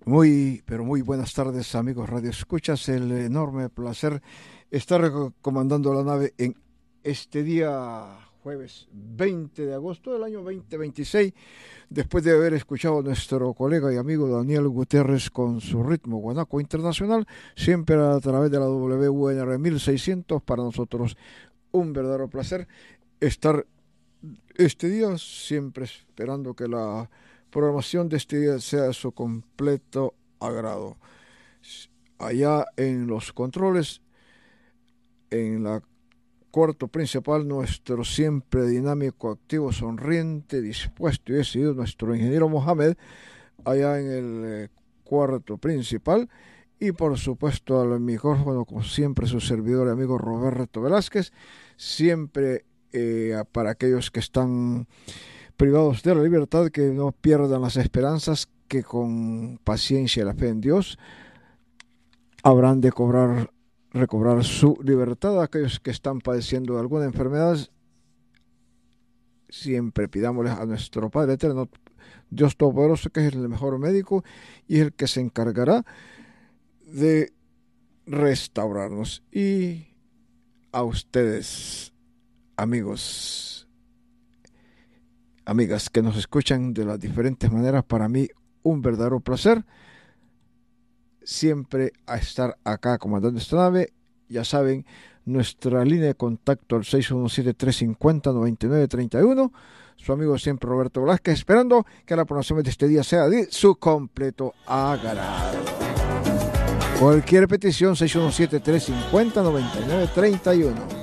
Pero muy buenas tardes, amigos Radio Escuchas. El enorme placer estar comandando la nave en este día jueves 20 de agosto del año 2026, después de haber escuchado a nuestro colega y amigo Daniel Gutiérrez con su ritmo guanaco internacional, siempre a través de la WNR 1600. Para nosotros un verdadero placer estar este día, siempre esperando que la programación de este día sea de su completo agrado. Allá en los controles, en la cuarto principal, nuestro siempre dinámico, activo, sonriente, dispuesto y decidido, nuestro ingeniero Mohamed, allá en el cuarto principal. Y por supuesto al micrófono, como siempre, su servidor y amigo Roberto Velázquez, siempre para aquellos que están privados de la libertad, que no pierdan las esperanzas, que con paciencia y la fe en Dios habrán de recobrar su libertad. Aquellos que están padeciendo de alguna enfermedad, siempre pidámosles a nuestro Padre Eterno, Dios Todopoderoso, que es el mejor médico y es el que se encargará de restaurarnos. Y a ustedes, amigos, amigas que nos escuchan de las diferentes maneras, para mí un verdadero placer siempre a estar acá comandando esta nave. Ya saben, nuestra línea de contacto al 617-350-9931. Su amigo siempre Roberto Velázquez, esperando que la programación de este día sea de su completo agrado. Cualquier petición, 617-350-9931.